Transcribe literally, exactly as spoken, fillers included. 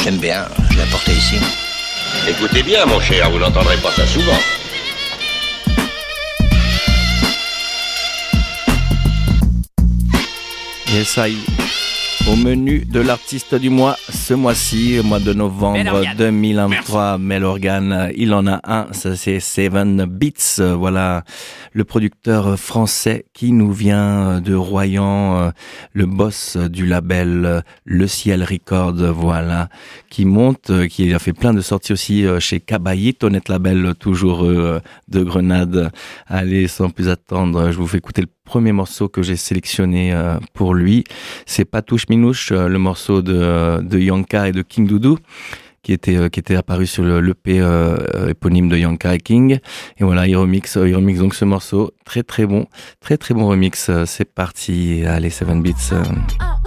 J'aime bien, je l'ai apporté ici. Écoutez bien, mon cher, vous n'entendrez pas ça souvent. Yes, I. Au menu de l'artiste du mois, ce mois-ci, au mois de novembre deux mille vingt-trois, Mel Organ, il en a un, ça c'est Seven Beats, voilà, le producteur français qui nous vient de Royan, le boss du label Le Ciel Records, voilà, qui monte, qui a fait plein de sorties aussi chez Cabaït, honnête label toujours de Grenade. Allez, sans plus attendre, je vous fais écouter le premier morceau que j'ai sélectionné euh, pour lui, c'est Patouche Minouche, euh, le morceau de, de Yanka et de King Doudou, qui était, euh, qui était apparu sur le l'E P euh, éponyme de Yanka et King. Et voilà, il remix, euh, il remix donc ce morceau, très très bon, très très bon remix. Euh, c'est parti, allez, Seven Beats. Euh.